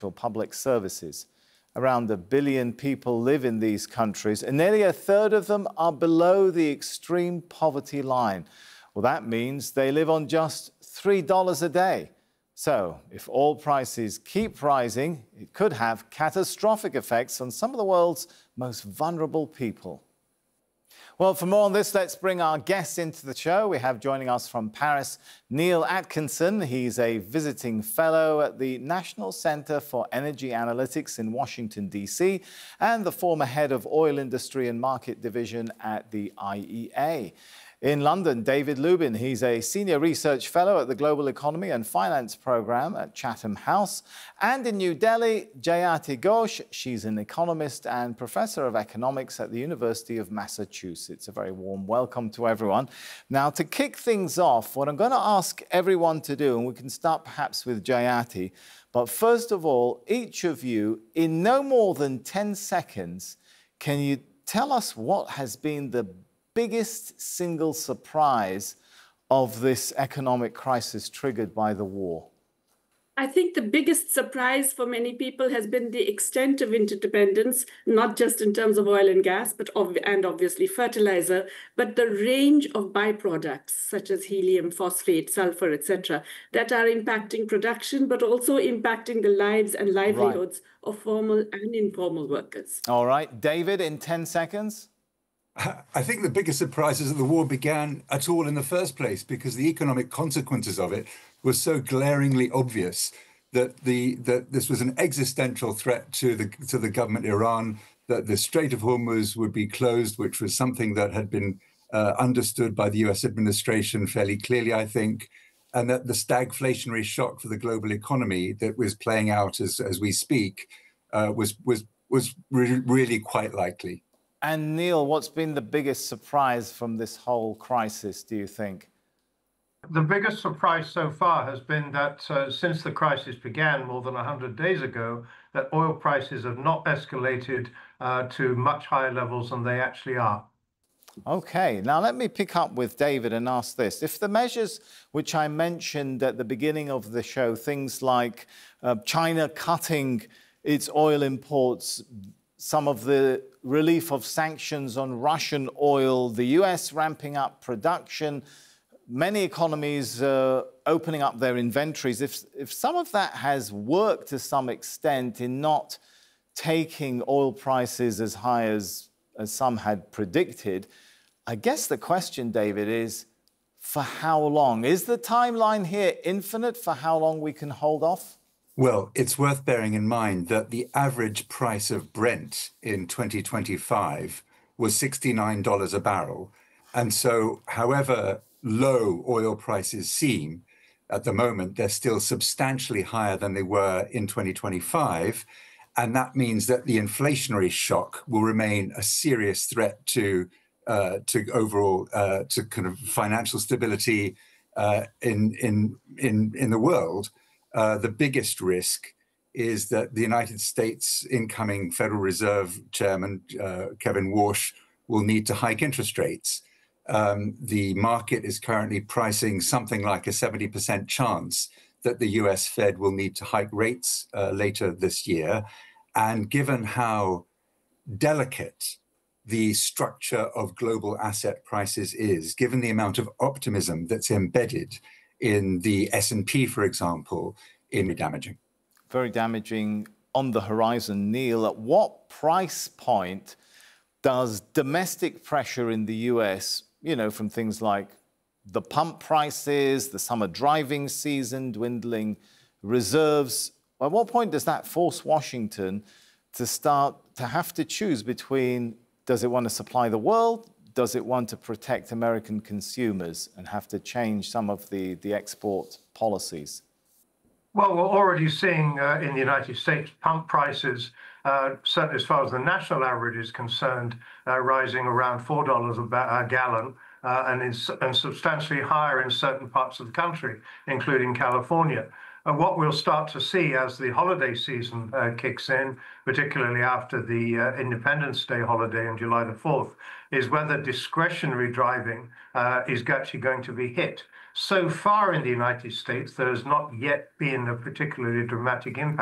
public services. Around 1 billion people live in these countries, and nearly a third of them are below the extreme poverty line. Well, that means they live on just $3 a day. So, if oil prices keep rising, it could have catastrophic effects on some of the world's most vulnerable people. Well, for more on this, let's bring our guests into the show. We have joining us from Paris, Neil Atkinson. He's a visiting fellow at the National Center for Energy Analytics in Washington, D.C., and the former head of Oil Industry and Market Division at the IEA. In London, David Lubin. He's a senior research fellow at the Global Economy and Finance Program at Chatham House. And in New Delhi, Jayati Ghosh. She's an economist and professor of economics at the University of Massachusetts. A very warm welcome to everyone. Now, to kick things off, what I'm going to ask everyone to do, and we can start perhaps with Jayati, but first of all, each of you, in no more than 10 seconds, can you tell us what has been the biggest single surprise of this economic crisis triggered by the war? I think the biggest surprise for many people has been the extent of interdependence, not just in terms of oil and gas, and obviously fertilizer, but the range of byproducts such as helium, phosphate, sulfur, etc., that are impacting production, but also impacting the lives and livelihoods of formal and informal workers. All right, David, in 10 seconds. I think the biggest surprise is that the war began at all in the first place, because the economic consequences of it were so glaringly obvious that this was an existential threat to the government Iran, that the Strait of Hormuz would be closed, which was something that had been understood by the US administration fairly clearly, I think, and that the stagflationary shock for the global economy that was playing out as we speak was really quite likely. And Neil, what's been the biggest surprise from this whole crisis, do you think? The biggest surprise so far has been that since the crisis began more than 100 days ago, that oil prices have not escalated to much higher levels than they actually are. Okay, now let me pick up with David and ask this. If the measures which I mentioned at the beginning of the show, things like China cutting its oil imports, some of the relief of sanctions on Russian oil, the US ramping up production, many economies opening up their inventories. If some of that has worked to some extent in not taking oil prices as high as some had predicted, I guess the question, David, is for how long? Is the timeline here infinite for how long we can hold off? Well, it's worth bearing in mind that the average price of Brent in 2025 was $69 a barrel. And so however low oil prices seem at the moment, they're still substantially higher than they were in 2025. And that means that the inflationary shock will remain a serious threat to overall to kind of financial stability in the world. The biggest risk is that the United States incoming Federal Reserve Chairman, Kevin Warsh, will need to hike interest rates. The market is currently pricing something like a 70% chance that the US Fed will need to hike rates later this year. And given how delicate the structure of global asset prices is, given the amount of optimism that's embedded in the S&P, for example, damaging. Very damaging on the horizon. Neil, at what price point does domestic pressure in the US, from things like the pump prices, the summer driving season, dwindling reserves, at what point does that force Washington to start to have to choose between, does it want to supply the world? Does it want to protect American consumers and have to change some of the export policies? Well, we're already seeing in the United States pump prices, certainly as far as the national average is concerned, rising around $4 a gallon and substantially higher in certain parts of the country, including California. What we'll start to see as the holiday season kicks in, particularly after the Independence Day holiday on July the 4th, is whether discretionary driving is actually going to be hit. So far in the United States, there has not yet been a particularly dramatic impact